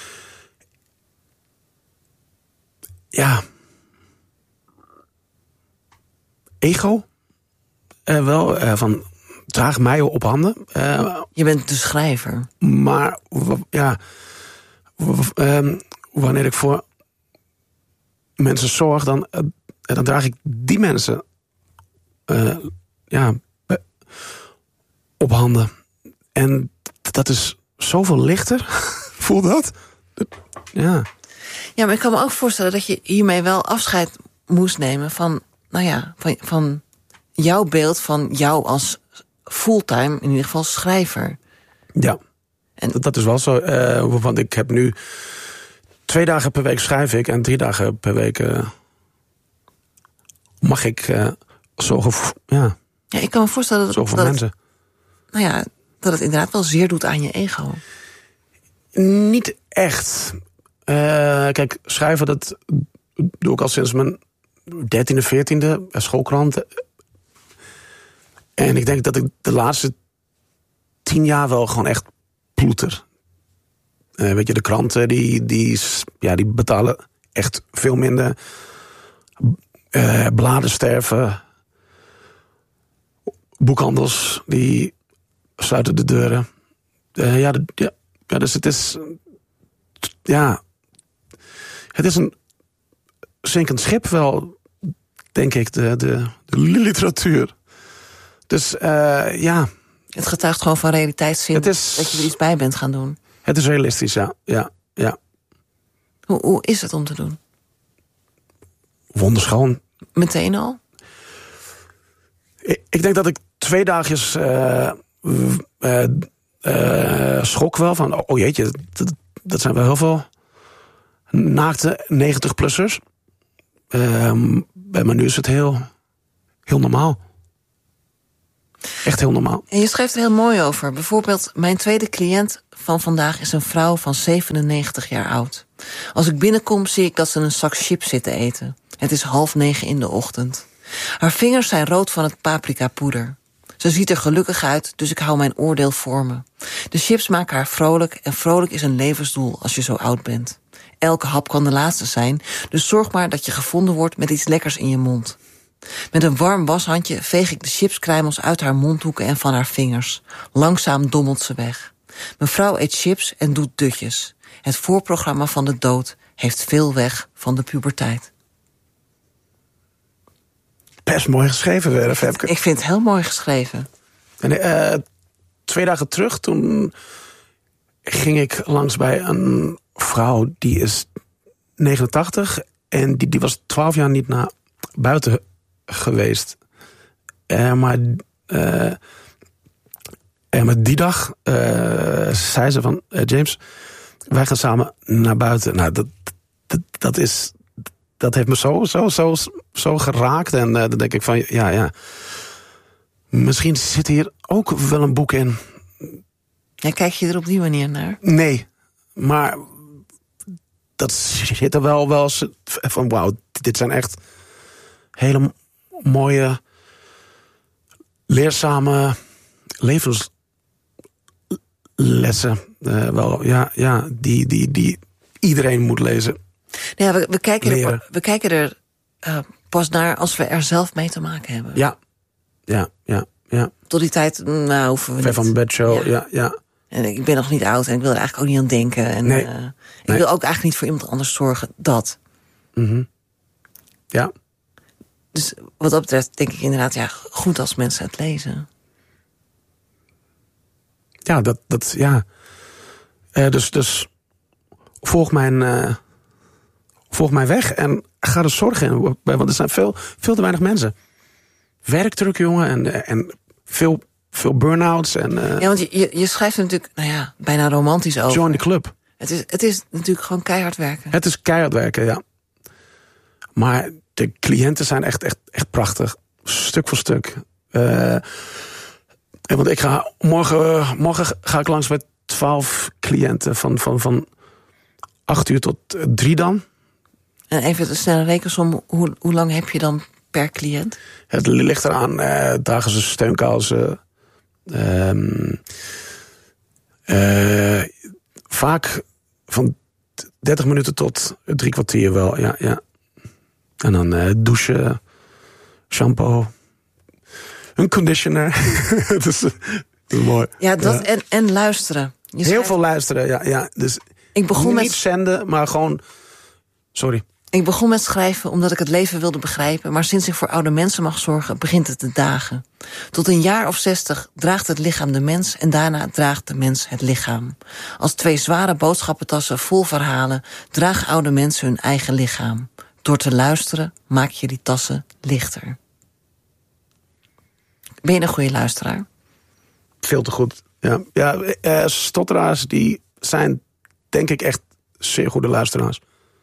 ja, ego, uh, wel, uh, van, draag mij op handen. Uh, je bent de schrijver. Maar, ja, uh, wanneer ik voor mensen zorg, dan, uh, dan draag ik die mensen uh, ja, uh, op handen. En dat is zoveel lichter. Voel dat? Ja. Ja, maar ik kan me ook voorstellen dat je hiermee wel afscheid moest nemen van, nou ja, van, van jouw beeld van jou als fulltime, in ieder geval schrijver. Ja, en dat, dat is wel zo. Uh, want ik heb nu twee dagen per week schrijf ik en drie dagen per week uh, mag ik uh, zorgen voor, ja, ja, ik kan me voorstellen dat, zorgen voor dat mensen. Het, nou ja, dat het inderdaad wel zeer doet aan je ego. Niet echt. Uh, kijk, schrijven, dat doe ik al sinds mijn dertiende, veertiende, schoolkrant. En ik denk dat ik de laatste tien jaar wel gewoon echt ploeter. Uh, weet je, de kranten die, die, ja, die betalen echt veel minder. Uh, bladen sterven. Boekhandels die sluiten de deuren. Uh, ja, de, ja, ja, dus het is... Ja, het is een zinkend schip wel, denk ik, de, de, de literatuur. Dus uh, ja... Het getuigt gewoon van realiteitszin, het is, dat je er iets bij bent gaan doen. Het is realistisch, ja. ja, ja. Hoe, hoe is het om te doen? Wonderschoon. Meteen al? Ik, ik denk dat ik twee dagjes uh, uh, uh, schrok wel van... oh jeetje, dat, dat zijn wel heel veel naakte negentig-plussers. Uh, maar nu is het heel, heel normaal. Echt heel normaal. En je schrijft er heel mooi over. Bijvoorbeeld, mijn tweede cliënt van vandaag is een vrouw van zevenennegentig jaar oud. Als ik binnenkom, zie ik dat ze een zak chips zit te eten. Het is half negen in de ochtend. Haar vingers zijn rood van het paprikapoeder. Ze ziet er gelukkig uit, dus ik hou mijn oordeel voor me. De chips maken haar vrolijk en vrolijk is een levensdoel als je zo oud bent. Elke hap kan de laatste zijn, dus zorg maar dat je gevonden wordt met iets lekkers in je mond. Met een warm washandje veeg ik de chipskruimels uit haar mondhoeken en van haar vingers. Langzaam dommelt ze weg. Mevrouw eet chips en doet dutjes. Het voorprogramma van de dood heeft veel weg van de puberteit. Best mooi geschreven, uh, Femke. Ik vind het heel mooi geschreven. En, uh, twee dagen terug, toen ging ik langs bij een vrouw die is negenentachtig en die, die was twaalf jaar niet naar buiten geweest. Uh, maar, uh, en met die dag uh, zei ze van, uh, James, wij gaan samen naar buiten. Nou, dat, dat, dat is, dat heeft me zo, zo, zo, zo geraakt. En uh, dan denk ik van, ja, ja, misschien zit hier ook wel een boek in. Ja, kijk je er op die manier naar? Nee, maar dat zit er wel wel van, wauw, dit zijn echt hele mooie, leerzame levenslessen. Uh, wel, ja, ja, die, die, die iedereen moet lezen. Ja, we, we, kijken er, we kijken er uh, pas naar als we er zelf mee te maken hebben. Ja, ja, ja, ja. Tot die tijd, nou, hoeven we Ver niet. van bedshow, ja. ja, ja. En ik ben nog niet oud en ik wil er eigenlijk ook niet aan denken. En, nee. uh, ik nee. wil ook eigenlijk niet voor iemand anders zorgen. Dat. Mm-hmm. Ja. Dus wat dat betreft denk ik inderdaad, ja, goed als mensen het lezen. Ja, dat, dat ja. Uh, dus, dus volg mijn, uh, volg mijn weg en ga er zorgen in. Want er zijn veel, veel te weinig mensen. Werkdruk, jongen, en, en veel, veel burn-outs. En, uh, ja, want je, je schrijft er natuurlijk, nou ja, bijna romantisch over. Join the club. Het is, het is natuurlijk gewoon keihard werken. Het is keihard werken, ja. Maar de cliënten zijn echt, echt, echt prachtig. Stuk voor stuk. Uh, want ik ga morgen, morgen ga ik langs met twaalf cliënten van, van, van acht uur tot drie dan. En even een snelle rekensom, hoe, hoe lang heb je dan per cliënt? Het ligt eraan, uh, dragen ze steunkousen. Uh, uh, vaak van dertig minuten tot drie kwartier wel, ja, ja. En dan uh, douchen, shampoo, een conditioner. dat, is, dat is mooi. Ja, dat ja. En, en luisteren. Je Heel schrijft... veel luisteren, ja. ja. Dus ik begon niet met... zenden, maar gewoon... Sorry. Ik begon met schrijven omdat ik het leven wilde begrijpen, maar sinds ik voor oude mensen mag zorgen, begint het te dagen. Tot een jaar of zestig draagt het lichaam de mens en daarna draagt de mens het lichaam. Als twee zware boodschappentassen vol verhalen dragen oude mensen hun eigen lichaam. Door te luisteren maak je die tassen lichter. Ben je een goede luisteraar? Veel te goed. Ja, ja uh, stotteraars die zijn denk ik echt zeer goede luisteraars.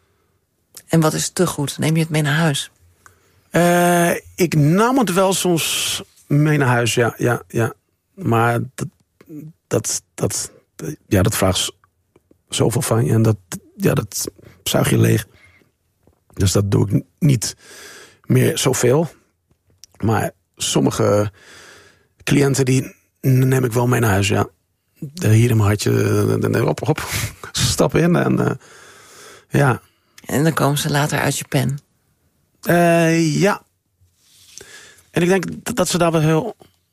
En wat is te goed? Neem je het mee naar huis? Uh, ik nam het wel soms mee naar huis, ja. ja, ja. Maar dat, dat, dat, ja, dat vraagt zoveel van je. En dat, ja, dat zuig je leeg. Dus dat doe ik niet meer zoveel. Maar sommige cliënten die neem ik wel mee naar huis, ja. Hier in mijn hartje, hop, hop, stap in en uh, ja. En dan komen ze later uit je pen. Uh, ja. En ik denk dat ze daar wel heel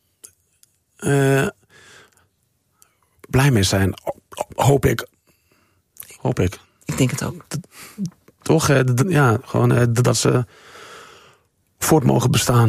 uh, blij mee zijn. Hoop ik. Hoop ik. Ik denk het ook. Toch, uh, ja, gewoon uh, dat ze voort mogen bestaan.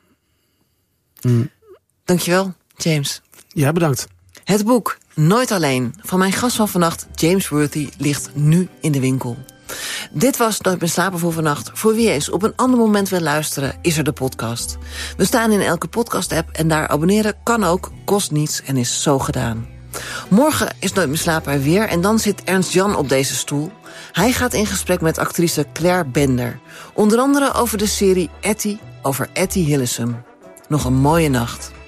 Mm. Dankjewel, James. Ja, bedankt. Het boek Nooit Alleen van mijn gast van vannacht, James Worthy, ligt nu in de winkel. Dit was Nooit meer slapen voor vannacht. Voor wie eens op een ander moment wil luisteren, is er de podcast. We staan in elke podcast-app en daar abonneren kan ook, kost niets en is zo gedaan. Morgen is Nooit meer slapen er weer en dan zit Ernst Jan op deze stoel. Hij gaat in gesprek met actrice Claire Bender. Onder andere over de serie Etty over Etty Hillesum. Nog een mooie nacht.